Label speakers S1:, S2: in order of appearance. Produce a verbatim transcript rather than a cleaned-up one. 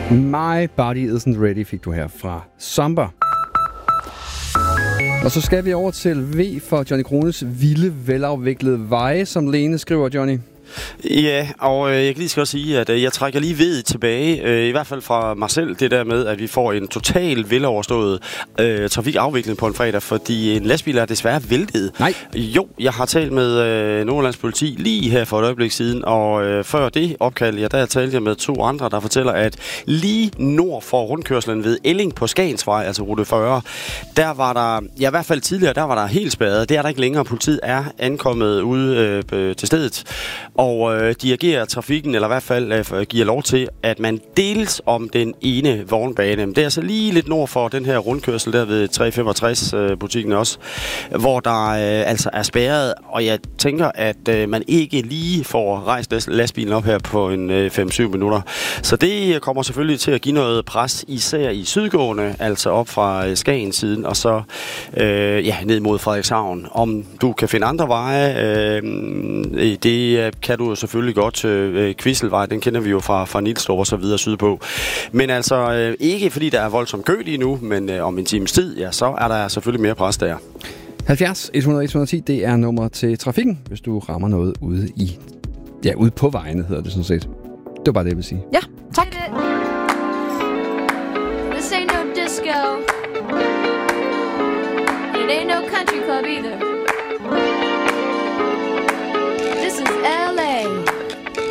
S1: My Body Isn't Ready fik du her fra Somber. Og så skal vi over til V for Johnny Krones vilde, velafviklede veje, som Lene skriver, Johnny.
S2: Ja, og øh, jeg kan lige skal også sige, at øh, jeg trækker lige ved tilbage, øh, i hvert fald fra mig selv, det der med, at vi får en total veloverstået øh, trafikafvikling på en fredag, fordi en lastbil er desværre væltet.
S1: Nej.
S2: Jo, jeg har talt med øh, Nordlands politi lige her for et øjeblik siden, og øh, før det opkald, ja, der talte jeg med to andre, der fortæller, at lige nord for rundkørslen ved Elling på Skagensvej, altså rute fyrre, der var der, ja i hvert fald tidligere, der var der helt spærret. Det er der ikke længere. Politiet er ankommet ude øh, til stedet, og øh, dirigerer trafikken, eller i hvert fald øh, giver lov til, at man deles om den ene vognbane. Det er altså lige lidt nord for den her rundkørsel, der ved tre femogtres øh, butikken også, hvor der øh, altså er spærret, og jeg tænker, at øh, man ikke lige får rejst lastbilen op her på en øh, fem syv minutter. Så det kommer selvfølgelig til at give noget pres, især i sydgående, altså op fra øh, Skagen siden, og så øh, ja, ned mod Frederikshavn. Om du kan finde andre veje, øh, det kan du jo selvfølgelig godt. Øh, Kvisselvej, den kender vi jo fra, fra Nilstrup og så videre sydpå. Men altså, øh, ikke fordi der er voldsomt kø lige nu, men øh, om en times tid, ja, så er der selvfølgelig mere pres der.
S1: halvfjerds et hundrede et hundrede ti, det er nummer til trafikken, hvis du rammer noget ude i, ja, ude på vejene, hedder det sådan set. Det var bare det, jeg vil sige.
S3: Ja, tak.
S4: This ain't no disco. It ain't no country club either.